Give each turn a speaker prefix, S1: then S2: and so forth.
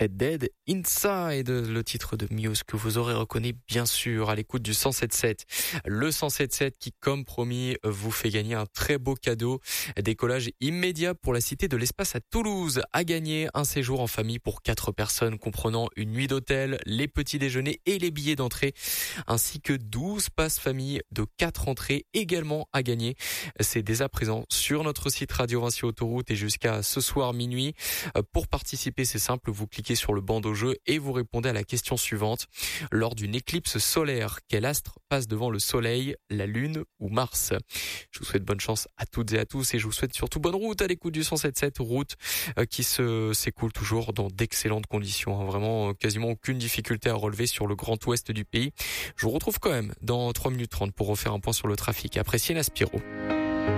S1: Dead Inside, le titre de Muse que vous aurez reconnu bien sûr à l'écoute du 107.7. Le 107.7 qui, comme promis, vous fait gagner un très beau cadeau. Décollage immédiat pour la Cité de l'Espace à Toulouse. À gagner un séjour en famille pour 4 personnes comprenant une nuit d'hôtel, les petits déjeuners et les billets d'entrée, ainsi que 12 passes famille de 4 entrées également à gagner. C'est dès à présent sur notre site Radio Vinci Autoroute et jusqu'à ce soir minuit. Pour participer, c'est simple, vous cliquez sur le bandeau jeu et vous répondez à la question suivante. Lors d'une éclipse solaire, quel astre passe devant le soleil, la lune ou Mars? Je vous souhaite bonne chance à toutes et à tous et je vous souhaite surtout bonne route à l'écoute du 107.7, route qui s'écoule toujours dans d'excellentes conditions. Vraiment quasiment aucune difficulté à relever sur le grand ouest du pays. Je vous retrouve quand même dans 3 minutes 30 pour refaire un point sur le trafic. Après Sienna Spiro.